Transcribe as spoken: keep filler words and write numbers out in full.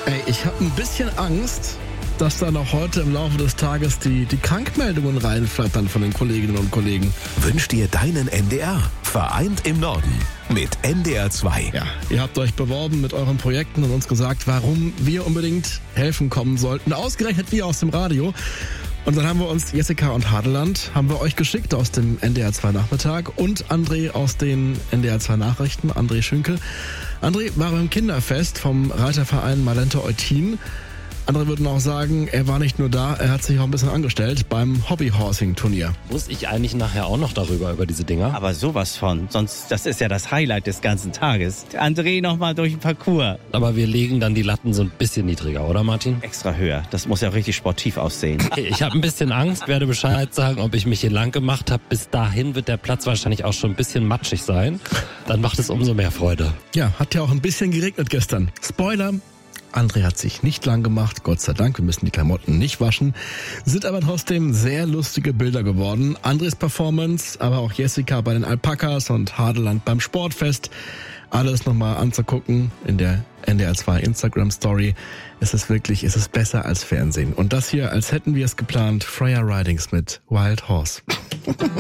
Ey, ich habe ein bisschen Angst, dass da noch heute im Laufe des Tages die, die Krankmeldungen reinflattern von den Kolleginnen und Kollegen. Wünsch dir deinen N D R. Vereint im Norden mit N D R zwei. Ja, ihr habt euch beworben mit euren Projekten und uns gesagt, warum wir unbedingt helfen kommen sollten. Ausgerechnet wir aus dem Radio. Und dann haben wir uns Jessica und Hadeland, haben wir euch geschickt aus dem N D R zwei Nachmittag und André aus den N D R zwei Nachrichten, André Schünkel. André war beim Kinderfest vom Reiterverein Malente Eutin. Andere würden auch sagen, er war nicht nur da, er hat sich auch ein bisschen angestellt beim Hobbyhorsing-Turnier. Muss ich eigentlich nachher auch noch darüber, über diese Dinger? Aber sowas von, sonst, das ist ja das Highlight des ganzen Tages. André nochmal durch den Parcours. Aber wir legen dann die Latten so ein bisschen niedriger, oder Martin? Extra höher, das muss ja richtig sportiv aussehen. Okay, ich habe ein bisschen Angst, werde Bescheid sagen, ob ich mich hier lang gemacht habe. Bis dahin wird der Platz wahrscheinlich auch schon ein bisschen matschig sein. Dann macht es umso mehr Freude. Ja, hat ja auch ein bisschen geregnet gestern. Spoiler! André hat sich nicht lang gemacht, Gott sei Dank, wir müssen die Klamotten nicht waschen. Sind aber trotzdem sehr lustige Bilder geworden. Andres Performance, aber auch Jessica bei den Alpakas und Hadeland beim Sportfest. Alles nochmal anzugucken in der N D R zwei Instagram Story. Es ist wirklich, es ist besser als Fernsehen. Und das hier, als hätten wir es geplant, Freya Ridings mit Wild Horse.